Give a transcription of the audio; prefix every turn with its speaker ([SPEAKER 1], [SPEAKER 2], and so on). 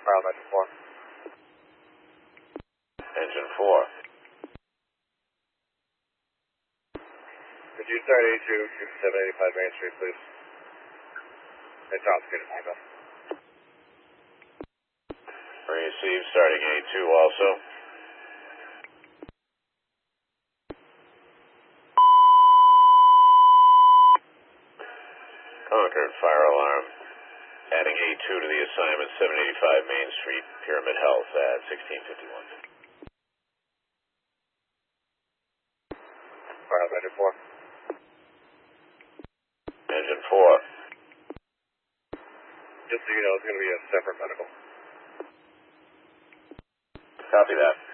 [SPEAKER 1] File Engine 4.
[SPEAKER 2] Engine 4.
[SPEAKER 1] Could you start A2 to 785 Main Street, please? It's on screen at Eva.
[SPEAKER 2] Received, starting A2 also. Concord, fire alarm. Adding A2 to the assignment, 785 Main Street, Pyramid Health at 1651.
[SPEAKER 1] File Engine 4.
[SPEAKER 2] Engine 4.
[SPEAKER 1] Just so you know, it's going to be a separate medical.
[SPEAKER 2] Copy that.